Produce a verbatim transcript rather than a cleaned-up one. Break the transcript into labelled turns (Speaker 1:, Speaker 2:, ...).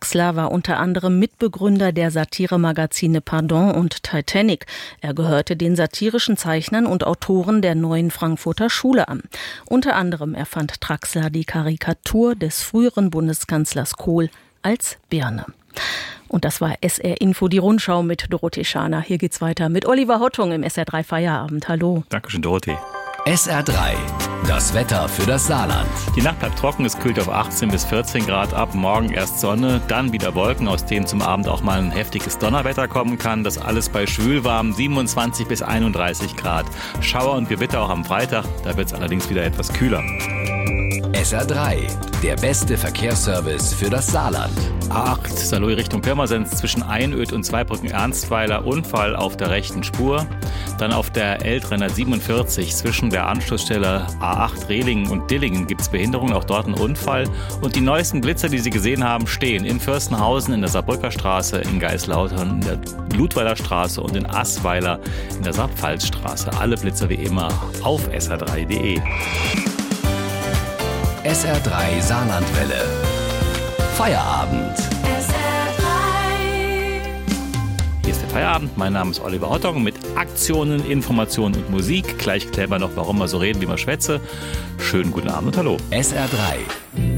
Speaker 1: Traxler war unter anderem Mitbegründer der Satiremagazine Pardon und Titanic. Er gehörte den satirischen Zeichnern und Autoren der Neuen Frankfurter Schule an. Unter anderem erfand Traxler die Karikatur des früheren Bundeskanzlers Kohl als Birne. Und das war S R Info, die Rundschau mit Dorothee Schaner. Hier geht's weiter mit Oliver Hottung im S R drei Feierabend. Hallo.
Speaker 2: Dankeschön, Dorothee.
Speaker 3: S R drei, das Wetter für das Saarland.
Speaker 2: Die Nacht bleibt trocken, es kühlt auf achtzehn bis vierzehn Grad ab. Morgen erst Sonne, dann wieder Wolken, aus denen zum Abend auch mal ein heftiges Donnerwetter kommen kann. Das alles bei schwülwarm siebenundzwanzig bis einunddreißig Grad. Schauer und Gewitter auch am Freitag, da wird es allerdings wieder etwas kühler.
Speaker 3: S R drei, der beste Verkehrsservice für das Saarland.
Speaker 2: A acht, Saarlouis Richtung Pirmasens zwischen Einöd und Zweibrücken-Ernstweiler, Unfall auf der rechten Spur. Dann auf der L dreihundertsiebenundvierzig zwischen der Anschlussstelle A acht Rehlingen und Dillingen gibt es Behinderungen, auch dort ein Unfall. Und die neuesten Blitzer, die Sie gesehen haben, stehen in Fürstenhausen, in der Saarbrücker Straße, in Geislautern, in der Ludweiler Straße und in Assweiler in der Saarpfalzstraße. Alle Blitzer wie immer auf S R drei punkt de.
Speaker 3: S R drei Saarlandwelle. Feierabend.
Speaker 4: S R drei.
Speaker 2: Hier ist der Feierabend. Mein Name ist Oliver Hottung mit Aktionen, Informationen und Musik. Gleich klären wir noch, warum wir so reden, wie wir schwätze. Schönen guten Abend und hallo.
Speaker 3: S R drei.